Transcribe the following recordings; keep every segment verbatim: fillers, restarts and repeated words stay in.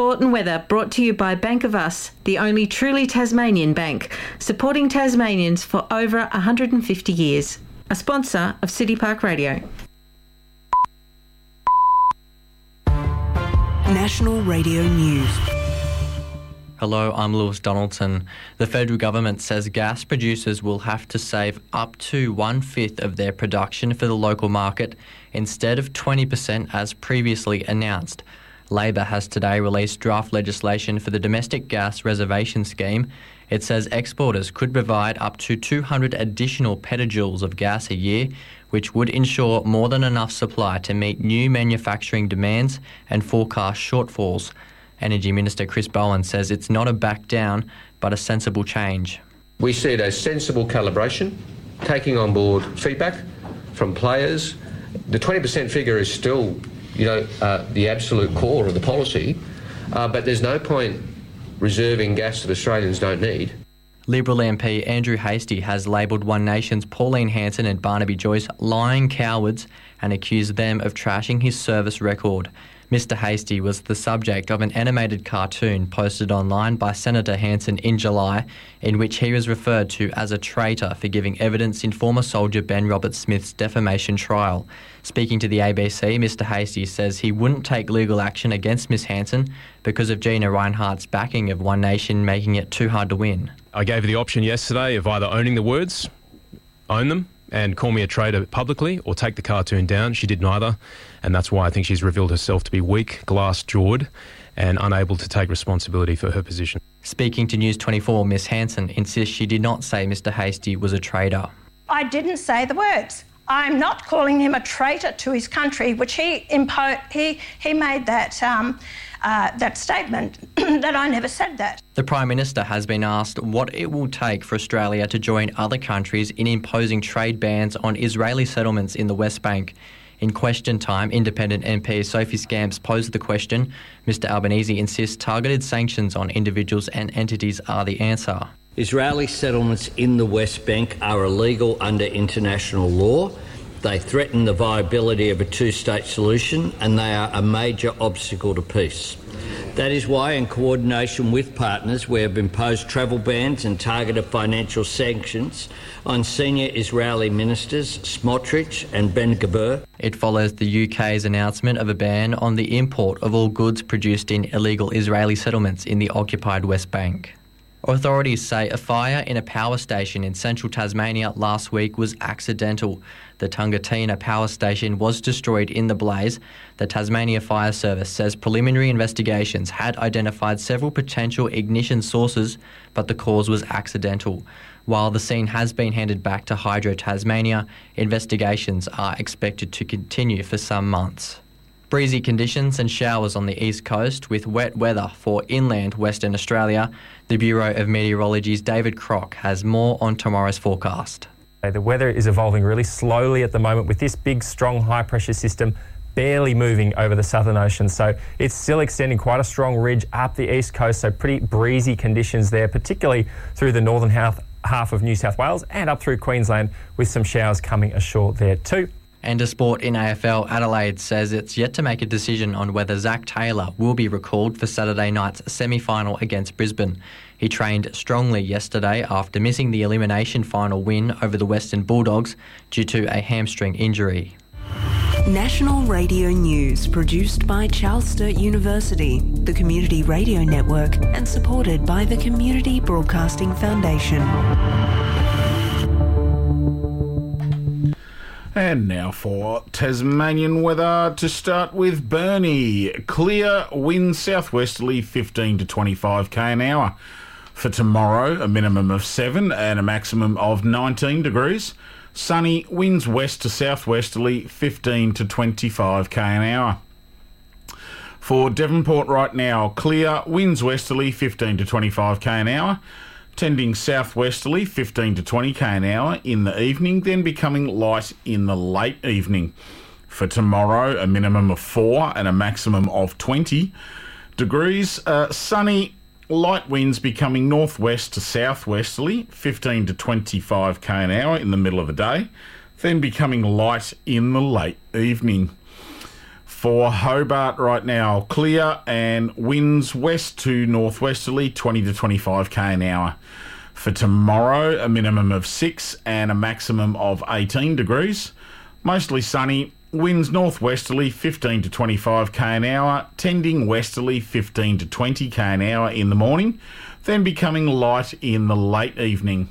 Sport and weather brought to you by Bank of Us, the only truly Tasmanian bank, supporting Tasmanians for over one hundred fifty years. A sponsor of City Park Radio. National Radio News. Hello, I'm Lewis Donaldson. The federal government says gas producers will have to save up to one-fifth of their production for the local market instead of twenty percent as previously announced. Labor has today released draft legislation for the domestic gas reservation scheme. It says exporters could provide up to two hundred additional petajoules of gas a year, which would ensure more than enough supply to meet new manufacturing demands and forecast shortfalls. Energy Minister Chris Bowen says it's not a back down, but a sensible change. We see it as sensible calibration, taking on board feedback from players. The twenty percent figure is still, you know, uh, the absolute core of the policy, uh, but there's no point reserving gas that Australians don't need. Liberal M P Andrew Hastie has labelled One Nation's Pauline Hanson and Barnaby Joyce lying cowards and accused them of trashing his service record. Mister Hastie was the subject of an animated cartoon posted online by Senator Hanson in July, in which he was referred to as a traitor for giving evidence in former soldier Ben Roberts-Smith's defamation trial. Speaking to the A B C, Mister Hastie says he wouldn't take legal action against Miss Hanson because of Gina Rinehart's backing of One Nation making it too hard to win. I gave her the option yesterday of either owning the words, own them, and call me a traitor publicly, or take the cartoon down. She did neither, and that's why I think she's revealed herself to be weak, glass-jawed, and unable to take responsibility for her position. Speaking to News twenty-four, Miss Hanson insists she did not say Mister Hastie was a traitor. I didn't say the words. I'm not calling him a traitor to his country, which he imposed. He he made that um, uh, that statement that I never said that. The Prime Minister has been asked what it will take for Australia to join other countries in imposing trade bans on Israeli settlements in the West Bank. In question time, independent M P Sophie Scamps posed the question. Mister Albanese insists targeted sanctions on individuals and entities are the answer. Israeli settlements in the West Bank are illegal under international law. They threaten the viability of a two-state solution, and they are a major obstacle to peace. That is why, in coordination with partners, we have imposed travel bans and targeted financial sanctions on senior Israeli ministers Smotrich and Ben-Gvir. It follows the U K's announcement of a ban on the import of all goods produced in illegal Israeli settlements in the occupied West Bank. Authorities say a fire in a power station in central Tasmania last week was accidental. The Tungatina power station was destroyed in the blaze. The Tasmania Fire Service says preliminary investigations had identified several potential ignition sources, but the cause was accidental. While the scene has been handed back to Hydro Tasmania, investigations are expected to continue for some months. Breezy conditions and showers on the east coast with wet weather for inland Western Australia. The Bureau of Meteorology's David Crock has more on tomorrow's forecast. The weather is evolving really slowly at the moment with this big, strong, high-pressure system barely moving over the Southern Ocean. So it's still extending quite a strong ridge up the east coast, so pretty breezy conditions there, particularly through the northern half, half of New South Wales and up through Queensland with some showers coming ashore there too. And a sport in A F L, Adelaide says it's yet to make a decision on whether Zach Taylor will be recalled for Saturday night's semi-final against Brisbane. He trained strongly yesterday after missing the elimination final win over the Western Bulldogs due to a hamstring injury. National Radio News, produced by Charles Sturt University, the Community Radio Network, and supported by the Community Broadcasting Foundation. And now for Tasmanian weather, to start with Burnie. Clear, wind southwesterly fifteen to twenty-five k an hour. For tomorrow, a minimum of seven and a maximum of nineteen degrees. Sunny, winds west to southwesterly fifteen to twenty-five k an hour. For Devonport right now, clear, winds westerly fifteen to twenty-five k an hour. Tending southwesterly fifteen to twenty k an hour in the evening, then becoming light in the late evening. For tomorrow, a minimum of four and a maximum of twenty degrees. Uh, sunny, light winds becoming northwest to southwesterly fifteen to twenty-five k an hour in the middle of the day, then becoming light in the late evening. For Hobart right now, clear and winds west to northwesterly, twenty to twenty-five k an hour. For tomorrow, a minimum of six and a maximum of eighteen degrees. Mostly sunny, winds northwesterly, fifteen to twenty-five k an hour, tending westerly, fifteen to twenty k an hour in the morning, then becoming light in the late evening.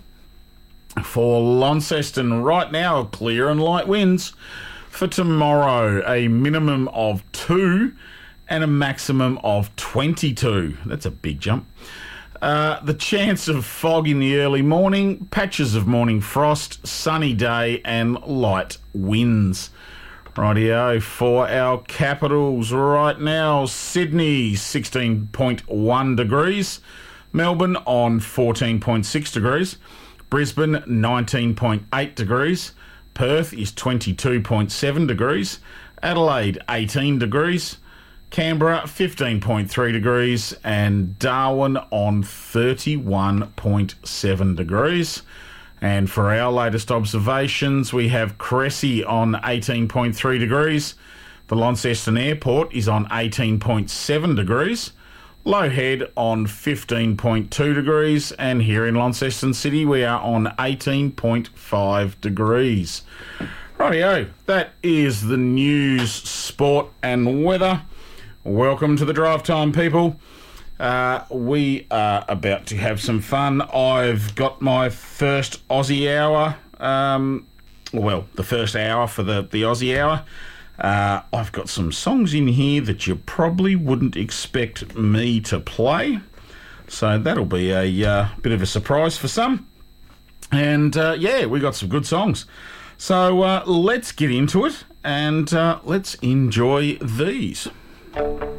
For Launceston right now, clear and light winds. For tomorrow, a minimum of two and a maximum of twenty-two. That's a big jump. Uh, the chance of fog in the early morning, patches of morning frost, sunny day and light winds. Rightio, for our capitals right now, Sydney sixteen point one degrees, Melbourne on fourteen point six degrees, Brisbane nineteen point eight degrees, Perth is twenty-two point seven degrees, Adelaide eighteen degrees, Canberra fifteen point three degrees and Darwin on thirty-one point seven degrees. And for our latest observations, we have Cressy on eighteen point three degrees. The Launceston Airport is on eighteen point seven degrees. Low Head on fifteen point two degrees, and here in Launceston City we are on eighteen point five degrees. Rightio, that is the news, sport and weather. Welcome to the Drive Time, people. Uh, we are about to have some fun. I've got my first Aussie hour, um, well, the first hour for the, the Aussie hour. Uh, I've got some songs in here that you probably wouldn't expect me to play. So that'll be a uh, bit of a surprise for some. And uh, yeah, we got some good songs. So uh, let's get into it and uh, let's enjoy these.